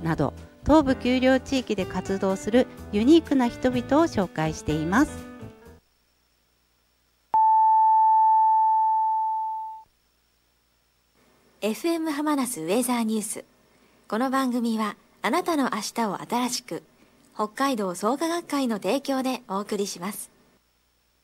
など、東部丘陵地域で活動するユニークな人々を紹介しています。 FM ハマナスウェザーニュース。この番組はあなたの明日を新しく、北海道創価学会の提供でお送りします。